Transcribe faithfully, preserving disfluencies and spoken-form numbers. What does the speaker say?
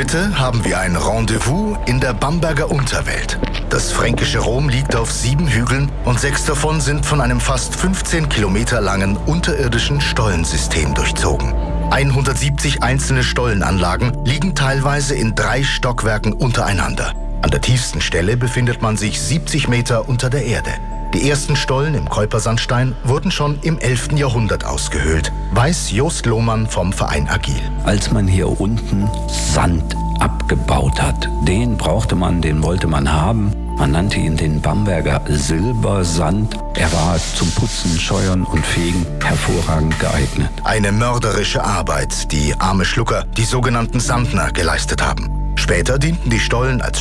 Heute haben wir ein Rendezvous in der Bamberger Unterwelt. Das fränkische Rom liegt auf sieben Hügeln und sechs davon sind von einem fast fünfzehn Kilometer langen unterirdischen Stollensystem durchzogen. hundertsiebzig einzelne Stollenanlagen liegen teilweise in drei Stockwerken untereinander. An der tiefsten Stelle befindet man sich siebzig Meter unter der Erde. Die ersten Stollen im Keupersandstein wurden schon im elften Jahrhundert ausgehöhlt, weiß Jost Lohmann vom Verein Agil. Als man hier unten Sand abgebaut hat, den brauchte man, den wollte man haben. Man nannte ihn den Bamberger Silbersand. Er war zum Putzen, Scheuern und Fegen hervorragend geeignet. Eine mörderische Arbeit, die arme Schlucker, die sogenannten Sandner, geleistet haben. Später dienten die Stollen als